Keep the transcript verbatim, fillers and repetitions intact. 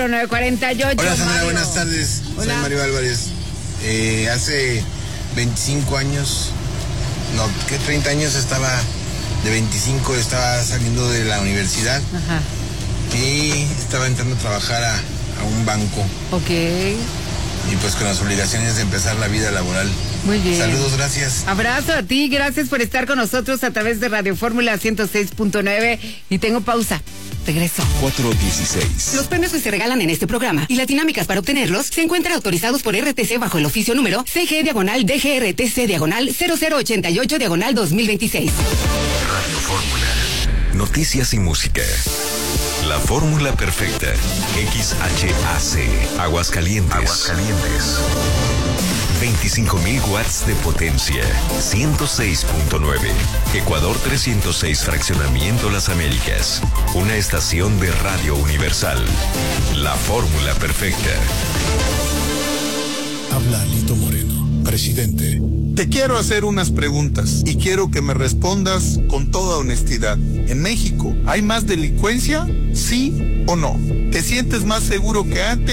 cero nueve cuarenta y ocho. Hola, Sandra, Mario. buenas tardes. Hola. Soy Mario Álvarez. Eh, hace veinticinco años, no, ¿qué? treinta años estaba, de veinticinco estaba saliendo de la universidad. Ajá. Y estaba entrando a trabajar a, a un banco. Ok. Y pues con las obligaciones de empezar la vida laboral. Muy bien. Saludos, gracias. Abrazo a ti, gracias por estar con nosotros a través de Radio Fórmula ciento seis punto nueve. Y tengo pausa. Regreso. cuatro dieciséis. Los premios que se regalan en este programa y las dinámicas para obtenerlos se encuentran autorizados por R T C bajo el oficio número C G diagonal D G R T C diagonal cero cero ochenta y ocho diagonal dos mil veintiséis. Radio Fórmula. Noticias y música. La fórmula perfecta. X H A C. Aguascalientes. Aguascalientes. veinticinco mil watts de potencia. ciento seis punto nueve. Ecuador trescientos seis Fraccionamiento Las Américas. Una estación de Radio Universal. La fórmula perfecta. Habla Lito Moreno, presidente. Te quiero hacer unas preguntas y quiero que me respondas con toda honestidad. ¿En México hay más delincuencia? ¿Sí o no? ¿Te sientes más seguro que antes?